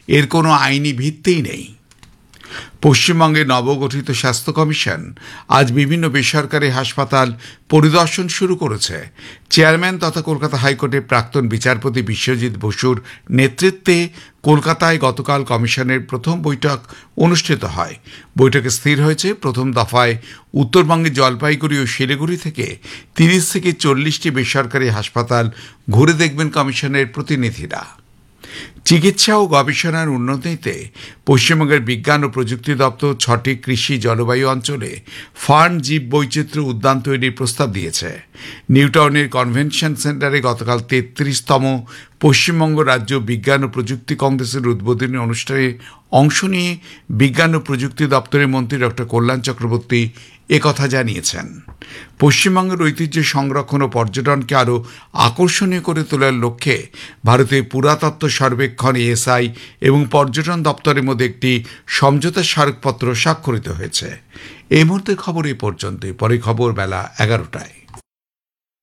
এর কোনো আইনি ভিত্তিই নেই। পশ্চিমবঙ্গে নবগঠিত স্বাস্থ্য কমিশন আজ বিভিন্ন বেসরকারি হাসপাতাল পরিদর্শন শুরু করেছে। চেয়ারম্যান তথা কলকাতা হাইকোর্টের প্রাক্তন বিচারপতি বিশ্বজিৎ বসুর নেতৃত্বে কলকাতায় গতকাল কমিশনের প্রথম বৈঠক অনুষ্ঠিত হয়। বৈঠকে স্থির হয়েছে, প্রথম দফায় উত্তরবঙ্গের জলপাইগুড়ি ও শিলিগুড়ি থেকে 30 থেকে 40টি বেসরকারি হাসপাতাল ঘুরে দেখবেন কমিশনের প্রতিনিধিরা। চিকিৎসা ও গবেষণার উন্নতিতে পশ্চিমবঙ্গের বিজ্ঞান ও প্রযুক্তি দপ্তর 6টি কৃষি জলবায়ু অঞ্চলে ফার্ন জীব বৈচিত্র্য উদ্যান তৈরির প্রস্তাব দিয়েছে। নিউটাউনের কনভেনশন সেন্টারে গতকাল 33তম পশ্চিমবঙ্গ রাজ্য বিজ্ঞান ও প্রযুক্তি কংগ্রেসের উদ্বোধনী অনুষ্ঠানে অংশ নিয়ে বিজ্ঞান ও প্রযুক্তি দপ্তরের মন্ত্রী ডক্টর কল্যাণ চক্রবর্তী একথা জানিয়েছেন। পশ্চিমবঙ্গের ঐতিহ্য সংরক্ষণ ও পর্যটনকে আরও আকর্ষণীয় করে তোলার লক্ষ্যে ভারতের পুরাতত্ত্ব সর্বেক্ষণ এএসআই এবং পর্যটন দপ্তরের মধ্যে একটি সমঝোতা স্মারকপত্র স্বাক্ষরিত হয়েছে। এই মুহূর্তে খবর এ পর্যন্তই। পরে খবর বেলা 11টায়।